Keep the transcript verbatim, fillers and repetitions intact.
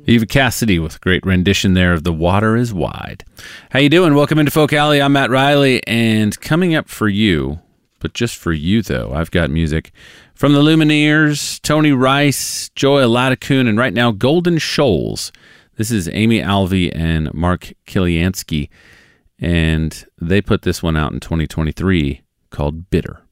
Eva Cassidy with a great rendition there of The Water is Wide. How you doing? Welcome into Folk Alley. I'm Matt Riley, and coming up for you, but just for you though, I've got music from the Lumineers, Tony Rice, Joy Ladakun, and right now Golden Shoals. This is Amy Alvey and Mark Kiliansky, and they put this one out in twenty twenty-three called Bitter.